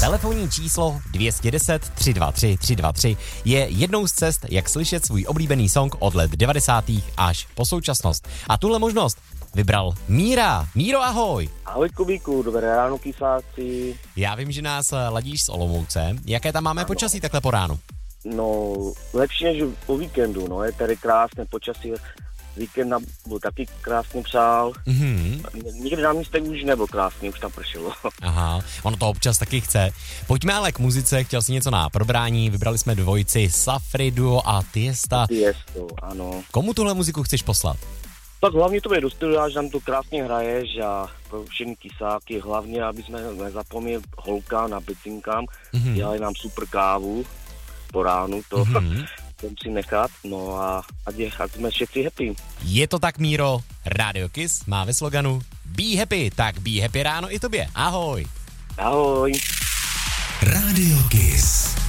Telefonní číslo 210 323 323 je jednou z cest, jak slyšet svůj oblíbený song od let 90. až po současnost. A tuhle možnost vybral Míra. Míro, ahoj. Ahoj Kubíku, dobré ráno kysáci. Já vím, že nás ladíš z Olomouce. Jaké tam máme počasí takhle po ránu? No, lepší než o víkendu, no, je tady krásné počasí. Víkend nám byl taky krásně přál. Nikdy na místech už nebyl krásný, už tam pršelo. Aha, ono to občas taky chce. Pojďme ale k muzice, chtěl jsi něco na probrání, vybrali jsme dvojici Safri Duo a Tiesta. Tiesto, ano. Komu tuhle muziku chceš poslat? Tak hlavně to je do studia, že nám to krásně hraješ a pro všechny kysáky, hlavně, aby jsme nezapomněli holka na pecinkám, dělali nám super kávu po ránu, to si nechat, no a ať jsme všichni happy. Je to tak, Míro, Radio Kiss má ve sloganu Be happy, tak be happy ráno i tobě. Ahoj. Ahoj. Radio Kiss.